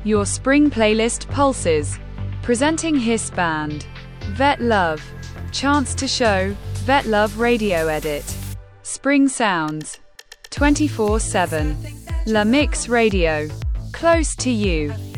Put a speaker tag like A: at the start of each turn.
A: Your spring playlist pulses. Presenting Hiss Band. Vet Love. Chance to show. Vet Love Radio Edit. Spring Sounds. 24/7. La Mix Radio. Close to you.